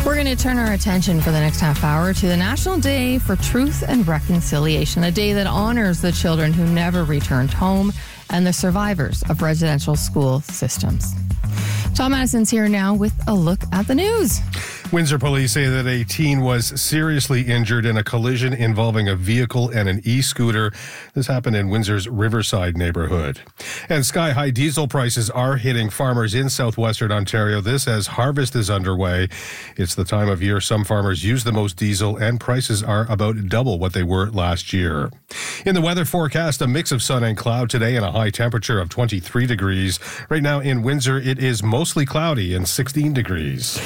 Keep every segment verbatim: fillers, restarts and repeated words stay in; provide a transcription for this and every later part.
We're going to turn our attention for the next half hour to the National Day for Truth and Reconciliation, a day that honors the children who never returned home and the survivors of residential school systems. Tom Madison's here now with a look at the news. Windsor police say that a teen was seriously injured in a collision involving a vehicle and an e-scooter. This happened in Windsor's Riverside neighborhood. And sky-high diesel prices are hitting farmers in southwestern Ontario. This as harvest is underway. It's the time of year some farmers use the most diesel, and prices are about double what they were last year. In the weather forecast, a mix of sun and cloud today and a high temperature of twenty-three degrees. Right now in Windsor, it is mostly cloudy and sixteen degrees.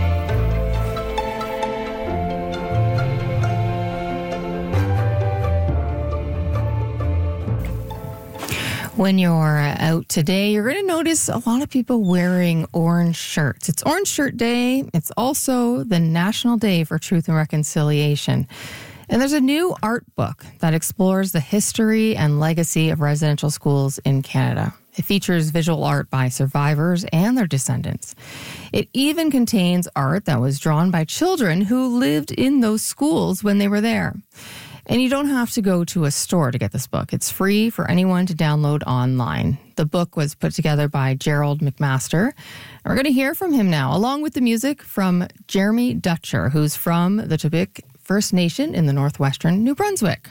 When you're out today, you're going to notice a lot of people wearing orange shirts. It's Orange Shirt Day. It's also the National Day for Truth and Reconciliation. And there's a new art book that explores the history and legacy of residential schools in Canada. It features visual art by survivors and their descendants. It even contains art that was drawn by children who lived in those schools when they were there. And you don't have to go to a store to get this book. It's free for anyone to download online. The book was put together by Gerald McMaster. And we're going to hear from him now, along with the music from Jeremy Dutcher, who's from the Tobique First Nation in the northwestern New Brunswick.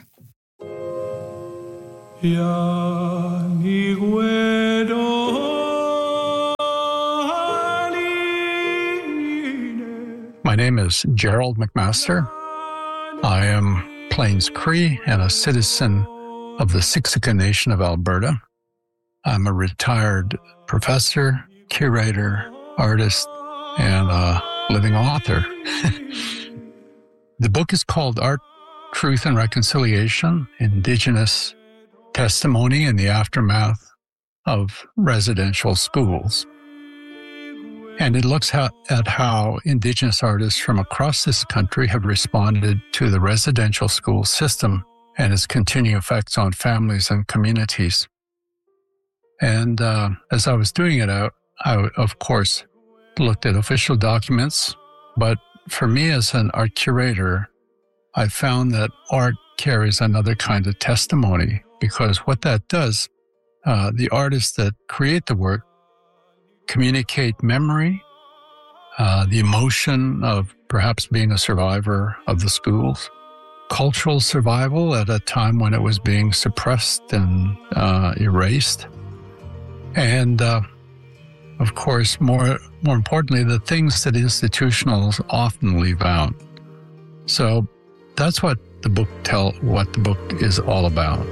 My name is Gerald McMaster. I am Plains Cree and a citizen of the Siksika Nation of Alberta. I'm a retired professor, curator, artist, and a living author. The book is called Art, Truth and Reconciliation, Indigenous Testimony in the Aftermath of Residential Schools. And it looks at how Indigenous artists from across this country have responded to the residential school system and its continuing effects on families and communities. And uh, as I was doing it out, I, of course, looked at official documents. But for me as an art curator, I found that art carries another kind of testimony, because what that does, uh, the artists that create the work communicate memory, uh, the emotion of perhaps being a survivor of the schools, cultural survival at a time when it was being suppressed and uh, erased, and uh, of course, more more importantly, the things that institutionals often leave out. So that's what the book tell what the book is all about.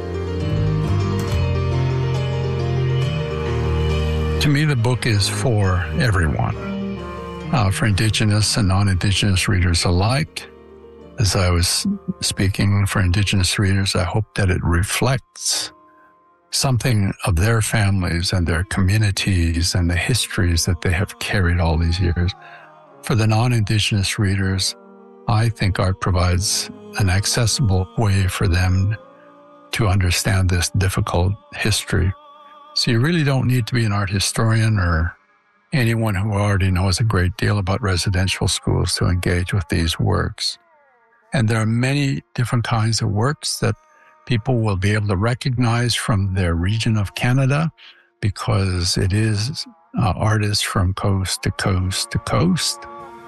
To me, the book is for everyone, uh, for Indigenous and non-Indigenous readers alike. As I was speaking for Indigenous readers, I hope that it reflects something of their families and their communities and the histories that they have carried all these years. For the non-Indigenous readers, I think art provides an accessible way for them to understand this difficult history. So you really don't need to be an art historian or anyone who already knows a great deal about residential schools to engage with these works. And there are many different kinds of works that people will be able to recognize from their region of Canada, because it is uh, artists from coast to coast to coast.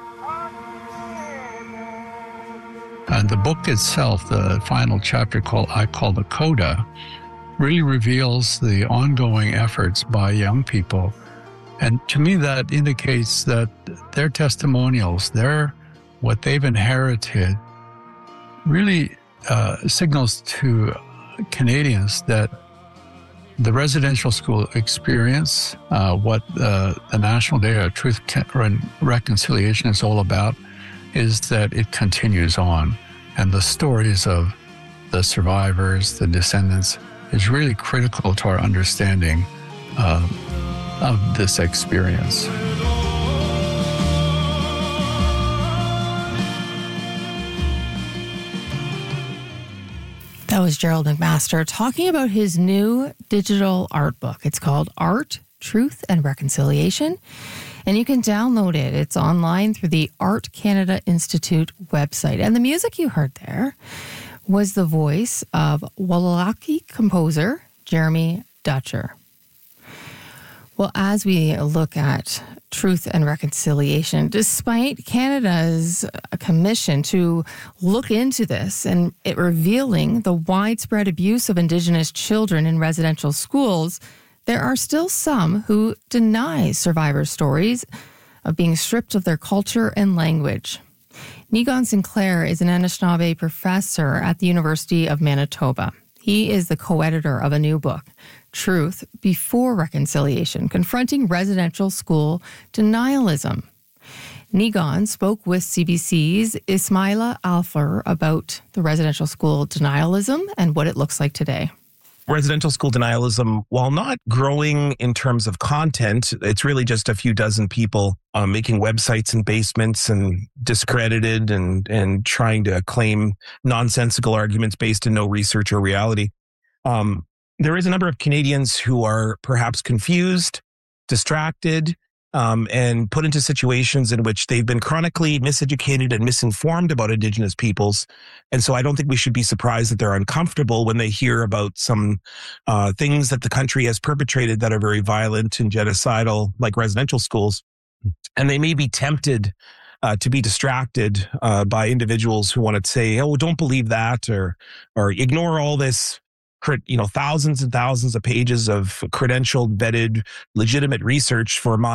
And the book itself, the final chapter called I Call the Coda, really reveals the ongoing efforts by young people. And to me, that indicates that their testimonials, their what they've inherited, really uh, signals to Canadians that the residential school experience, uh, what uh, the National Day of Truth and Reconciliation is all about, is that it continues on. And the stories of the survivors, the descendants, is really critical to our understanding uh, of this experience. That was Gerald McMaster talking about his new digital art book. It's called Art, Truth and Reconciliation. And you can download it. It's online through the Art Canada Institute website. And the music you heard there was the voice of Walalaki composer Jeremy Dutcher. Well, as we look at truth and reconciliation, despite Canada's commission to look into this and it revealing the widespread abuse of Indigenous children in residential schools, there are still some who deny survivor stories of being stripped of their culture and language. Niigaan Sinclair is an Anishinaabe professor at the University of Manitoba. He is the co-editor of a new book, Truth Before Reconciliation, Confronting Residential School Denialism. Niigaan spoke with C B C's Ismaila Alfer about the residential school denialism and what it looks like today. Residential school denialism, while not growing in terms of content, it's really just a few dozen people uh, making websites in basements and discredited and, and trying to claim nonsensical arguments based in no research or reality. Um, there is a number of Canadians who are perhaps confused, distracted, Um, and put into situations in which they've been chronically miseducated and misinformed about Indigenous peoples. And so I don't think we should be surprised that they're uncomfortable when they hear about some uh, things that the country has perpetrated that are very violent and genocidal, like residential schools. And they may be tempted uh, to be distracted uh, by individuals who want to say, oh, don't believe that, or or ignore all this, you know, thousands and thousands of pages of credentialed, vetted, legitimate research for my